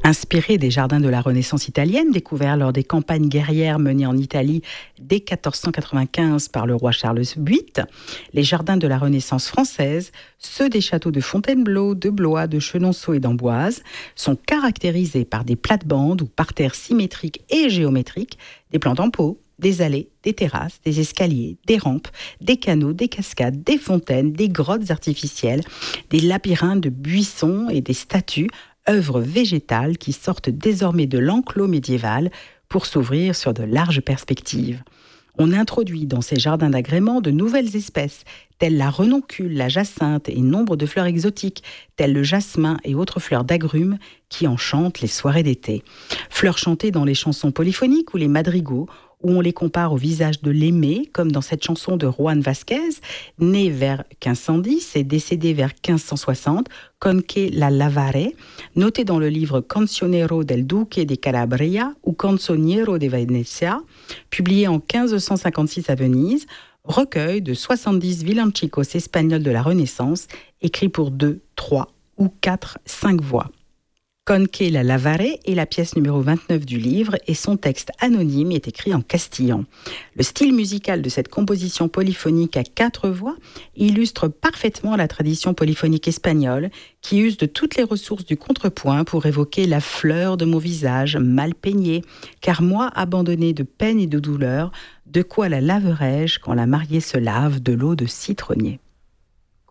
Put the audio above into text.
Inspirés des jardins de la Renaissance italienne, découverts lors des campagnes guerrières menées en Italie dès 1495 par le roi Charles VIII, les jardins de la Renaissance française, ceux des châteaux de Fontainebleau, de Blois, de Chenonceau et d'Amboise, sont caractérisés par des plates-bandes ou parterres symétriques et géométriques, des plantes en pot, des allées, des terrasses, des escaliers, des rampes, des canaux, des cascades, des fontaines, des grottes artificielles, des labyrinthes de buissons et des statues, œuvres végétales qui sortent désormais de l'enclos médiéval pour s'ouvrir sur de larges perspectives. On introduit dans ces jardins d'agrément de nouvelles espèces, telles la renoncule, la jacinthe et nombre de fleurs exotiques, telles le jasmin et autres fleurs d'agrumes qui enchantent les soirées d'été. Fleurs chantées dans les chansons polyphoniques ou les madrigaux, où on les compare au visage de l'aimé, comme dans cette chanson de Juan Vasquez, né vers 1510 et décédé vers 1560, Conque la Lavare, noté dans le livre Cancionero del Duque de Calabria ou Canzoniero de Venezia, publié en 1556 à Venise, recueil de 70 villancicos espagnols de la Renaissance, écrits pour 2, 3 ou 4, 5 voix. Conque la Lavare est la pièce numéro 29 du livre et son texte anonyme est écrit en castillan. Le style musical de cette composition polyphonique à 4 voix illustre parfaitement la tradition polyphonique espagnole qui use de toutes les ressources du contrepoint pour évoquer la fleur de mon visage mal peigné, car moi abandonné de peine et de douleur, de quoi la laverai-je quand la mariée se lave de l'eau de citronnier ?